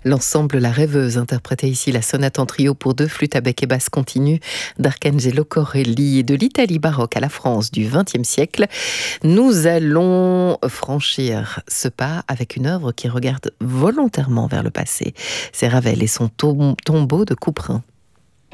L'ensemble La Rêveuse interprétait ici la sonate en trio pour deux flûtes à bec et basse continue d'Arcangelo Corelli. Et de l'Italie baroque à la France du XXe siècle, nous allons franchir ce pas avec une œuvre qui regarde volontairement vers le passé. C'est Ravel et son tombeau de Couperin.